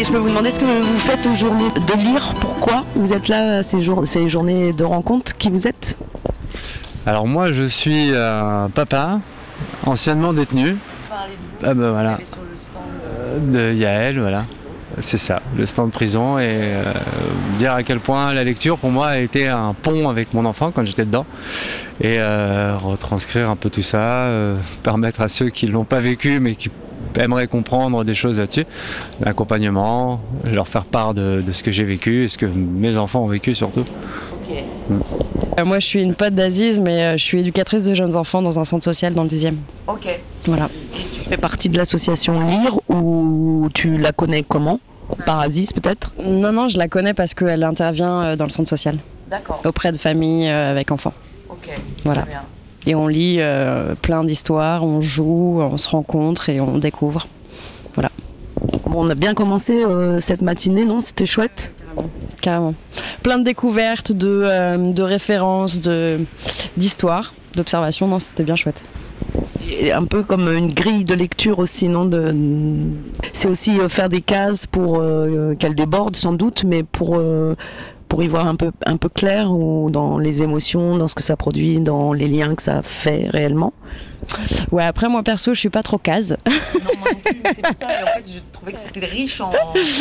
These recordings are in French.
Et je peux vous demander ce que vous faites aux journées de lire, pourquoi vous êtes là à ces journées de rencontre, qui vous êtes? Alors moi je suis un papa, anciennement détenu. Parlez de vous, Ah ben voilà. sur le stand De Yaël, voilà. C'est ça, le stand de prison, et dire à quel point la lecture pour moi a été un pont avec mon enfant quand j'étais dedans, et retranscrire un peu tout ça, permettre à ceux qui ne l'ont pas vécu mais qui aimeraient comprendre des choses là-dessus, l'accompagnement, leur faire part de ce que j'ai vécu et ce que mes enfants ont vécu surtout. Ok. Moi je suis une pote d'Aziz, mais je suis éducatrice de jeunes enfants dans un centre social dans le 10e. Ok. Voilà. Et tu fais partie de l'association Lire, ou tu la connais comment? Par Aziz peut-être? Non, je la connais parce qu'elle intervient dans le centre social, D'accord. auprès de familles avec enfants. Ok. Voilà. Très bien. Et on lit plein d'histoires, on joue, on se rencontre et on découvre. Voilà. Bon, on a bien commencé cette matinée, non? C'était chouette. Carrément. Plein de découvertes, de références, d'histoires, d'observations. Non, c'était bien chouette. Et un peu comme une grille de lecture aussi, non? C'est aussi faire des cases pour qu'elles débordent sans doute, mais pour y voir un peu clair, ou dans les émotions, dans ce que ça produit, dans les liens que ça fait réellement. Ouais, après moi perso, je suis pas trop case. Non, moi non plus, c'est pour ça. Et en fait, je trouvais que c'était riche en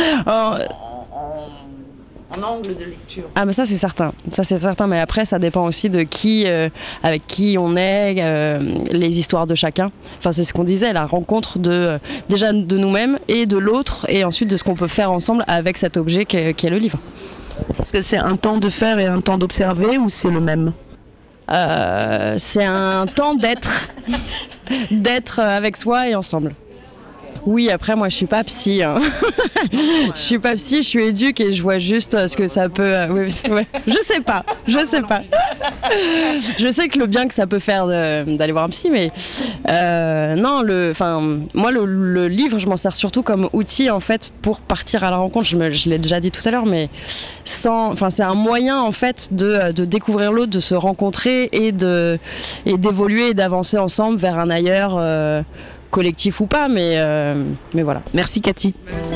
angle de lecture. Ah mais ça c'est certain, mais après ça dépend aussi de qui, avec qui on est, les histoires de chacun. Enfin c'est ce qu'on disait, la rencontre déjà de nous-mêmes et de l'autre, et ensuite de ce qu'on peut faire ensemble avec cet objet qu'est le livre. Est-ce que c'est un temps de faire et un temps d'observer, ou c'est le même? C'est un temps d'être avec soi et ensemble. Oui, après moi je suis pas psy, hein. Je suis pas psy, je suis éduque et je vois juste ce que ça peut. Ouais. Je sais pas. Je sais que le bien que ça peut faire d'aller voir un psy, mais non, moi le livre, je m'en sers surtout comme outil en fait pour partir à la rencontre. Je l'ai déjà dit tout à l'heure, mais c'est un moyen en fait de découvrir l'autre, de se rencontrer et d'évoluer et d'avancer ensemble vers un ailleurs. Collectif ou pas, mais voilà. Merci Cathy.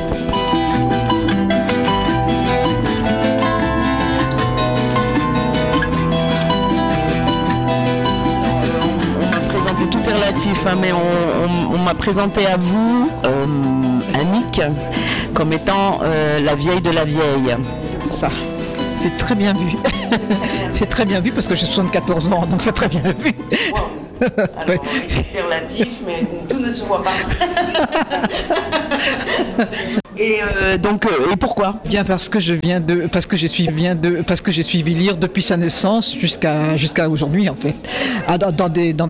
On m'a présenté, tout est relatif, hein, mais on m'a présenté à vous, Annick, comme étant la vieille de la vieille. Ça, c'est très bien vu. C'est très bien vu parce que j'ai 74 ans, donc c'est très bien vu. Alors, c'est relatif, mais tout ne se voit pas. Et pourquoi? Bien parce que j'ai suivi Lire depuis sa naissance jusqu'à aujourd'hui en fait. Dans des